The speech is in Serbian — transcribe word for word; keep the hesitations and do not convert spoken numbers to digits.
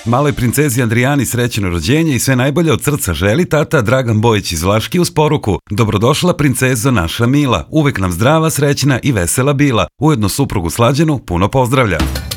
Maloj princezi Andrijani srećno rođenje i sve najbolje od srca želi tata Dragan Bojić iz Vlaški uz poruku: dobrodošla princezo naša mila, uvek nam zdrava, srećna i vesela bila, ujedno suprugu Slađanu puno pozdravlja.